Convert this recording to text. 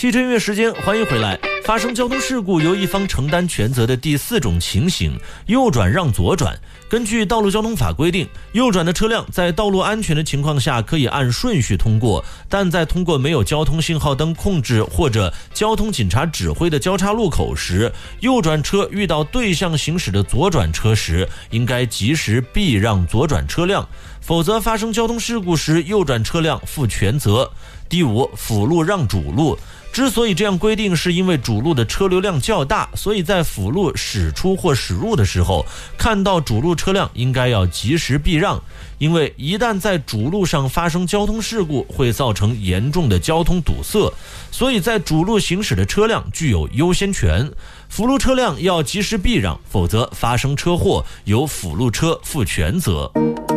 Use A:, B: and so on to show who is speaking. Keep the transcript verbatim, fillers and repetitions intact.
A: 汽车音乐时间，欢迎回来。发生交通事故由一方承担全责的第四种情形，右转让左转。根据道路交通法规定，右转的车辆在道路安全的情况下可以按顺序通过，但在通过没有交通信号灯控制或者交通警察指挥的交叉路口时，右转车遇到对向行驶的左转车时，应该及时避让左转车辆，否则发生交通事故时，右转车辆负全责。第五，辅路让主路。之所以这样规定，是因为主路的车流量较大，所以在辅路驶出或驶入的时候，看到主路车辆应该要及时避让，因为一旦在主路上发生交通事故，会造成严重的交通堵塞，所以在主路行驶的车辆具有优先权，辅路车辆要及时避让，否则发生车祸由辅路车负全责。